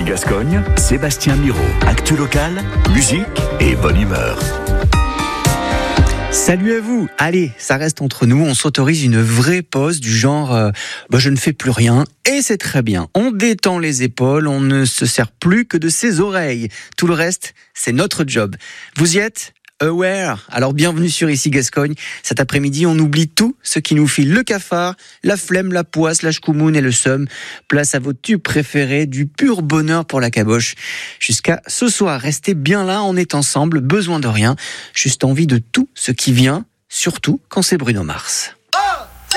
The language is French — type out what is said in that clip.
Ici Gascogne, Sébastien Miro. Actu local, musique et bonne humeur. Salut à vous. Allez, ça reste entre nous. On s'autorise une vraie pause du genre je ne fais plus rien et c'est très bien. On détend les épaules, on ne se sert plus que de ses oreilles. Tout le reste, c'est notre job. Vous y êtes ? Aware. Alors bienvenue sur Ici Gascogne. Cet après-midi, on oublie tout ce qui nous file le cafard, la flemme, la poisse, la schkoumoun et le seum. Place à vos tubes préférés, du pur bonheur pour la caboche. Jusqu'à ce soir, restez bien là, on est ensemble, besoin de rien, juste envie de tout ce qui vient, surtout quand c'est Bruno Mars.